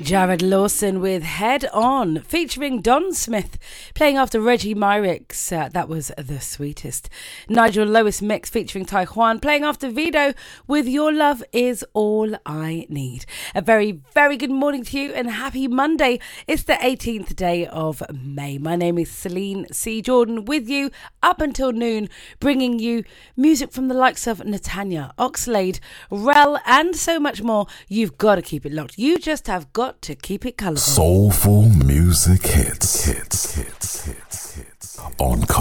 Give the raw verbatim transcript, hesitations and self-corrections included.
Jared Lawson with Head On, featuring Don Smith, playing after Reggie Myrick's uh, That Was The Sweetest. Nigel Lewis mix featuring Tai Juan, playing after Vido with Your Love Is All I Need. A very, very good morning to you and happy Monday. It's the eighteenth day of May. My name is Celine C. Jordan, with you up until noon, bringing you music from the likes of Natanya, Oxlade, Rel, and so much more. You've got to keep it locked. You just have got to keep it colourful. Soulful music hits, hits, hits, hits, hits on